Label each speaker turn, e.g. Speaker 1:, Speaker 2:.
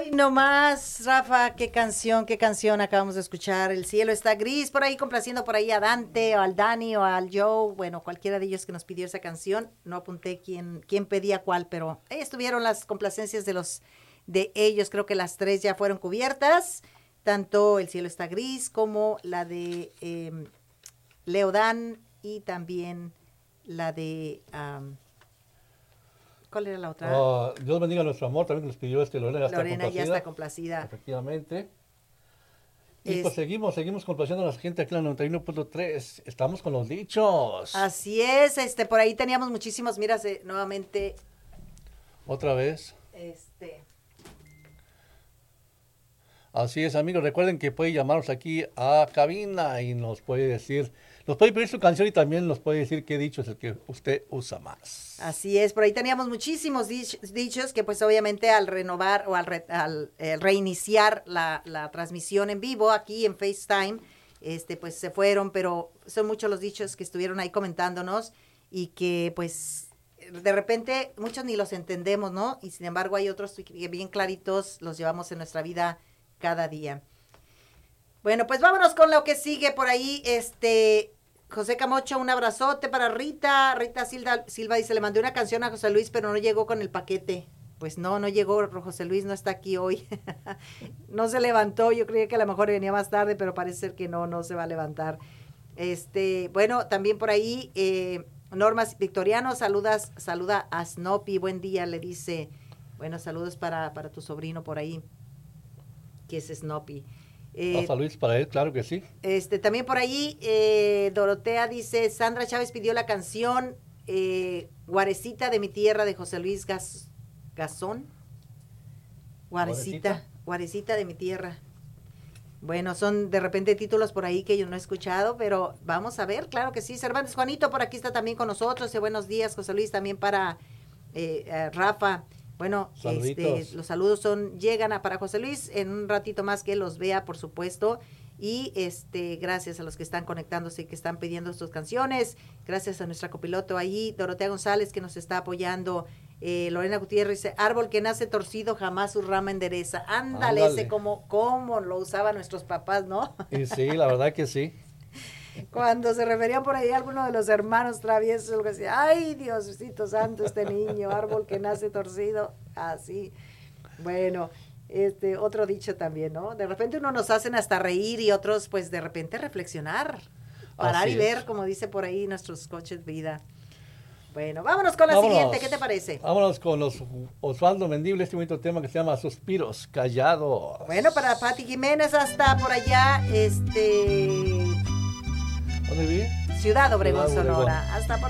Speaker 1: Hoy nomás, Rafa, qué canción acabamos de escuchar. El cielo está gris, por ahí complaciendo por ahí a Dante o al Dani o al Joe, bueno, cualquiera de ellos que nos pidió esa canción. No apunté quién pedía cuál, pero ahí estuvieron las complacencias de ellos. Creo que las tres ya fueron cubiertas, tanto El cielo está gris como la de Leodán y también la de... ¿cuál era la otra?
Speaker 2: Dios bendiga nuestro amor, también nos pidió Lorena
Speaker 1: Ya está complacida.
Speaker 2: Efectivamente. Y pues seguimos complaciendo a la gente aquí en la 91.3. Estamos con los dichos.
Speaker 1: Así es, por ahí teníamos muchísimos, mira, nuevamente.
Speaker 2: Otra vez. Así es, amigos, recuerden que puede llamarnos aquí a cabina y nos puede decir, nos puede pedir su canción y también nos puede decir qué dicho es el que usted usa más.
Speaker 1: Así es, por ahí teníamos muchísimos dichos que pues obviamente al renovar o al reiniciar la transmisión en vivo aquí en FaceTime, pues se fueron, pero son muchos los dichos que estuvieron ahí comentándonos y que pues de repente muchos ni los entendemos, ¿no? Y sin embargo hay otros que bien claritos los llevamos en nuestra vida cada día. Bueno, pues vámonos con lo que sigue por ahí. José Camocho, un abrazote para Rita. Rita Silva dice, le mandé una canción a José Luis, pero no llegó con el paquete. Pues no llegó, José Luis no está aquí hoy. No se levantó, yo creía que a lo mejor venía más tarde, pero parece ser que no se va a levantar. Bueno, también por ahí, Norma Victoriano, saluda a Snoopy, buen día, le dice. Bueno, saludos para tu sobrino por ahí, que es Snoopy.
Speaker 2: Saludos para él, claro que sí.
Speaker 1: También por ahí, Dorotea dice, Sandra Chávez pidió la canción Guarecita de mi tierra de José Luis Gasón. Guarecita de mi tierra. Bueno, son de repente títulos por ahí que yo no he escuchado, pero vamos a ver, claro que sí. Cervantes Juanito por aquí está también con nosotros. Buenos días, José Luis, también para Rafa. Bueno, los saludos llegan para José Luis en un ratito más que los vea, por supuesto, y gracias a los que están conectándose y que están pidiendo sus canciones, gracias a nuestra copiloto ahí, Dorotea González, que nos está apoyando, Lorena Gutiérrez dice, árbol que nace torcido, jamás su rama endereza. Ándale. Ese como lo usaban nuestros papás, ¿no?
Speaker 2: Y sí, la verdad que sí.
Speaker 1: Cuando se referían por ahí a alguno de los hermanos traviesos, algo así, ay, Diosito santo, niño, árbol que nace torcido, así. Bueno, otro dicho también, ¿no? De repente uno nos hacen hasta reír y otros, pues, de repente reflexionar, parar y ver, como dice por ahí nuestros coaches vida. Bueno, vámonos con la siguiente, ¿qué te parece?
Speaker 2: Vámonos con Osvaldo Mendible, este bonito tema que se llama Suspiros Callados.
Speaker 1: Bueno, para Pati Jiménez hasta por allá,
Speaker 2: ¿Dónde vive?
Speaker 1: Ciudad Obregón, Sonora. Hasta por